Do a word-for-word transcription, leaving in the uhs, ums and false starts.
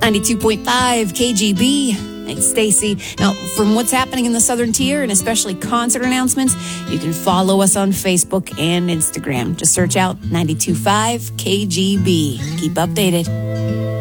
ninety-two point five K G B. It's Stacy. Now, from what's happening in the Southern Tier and especially concert announcements, you can follow us on Facebook and Instagram. Just search out ninety-two point five K G B. Keep updated.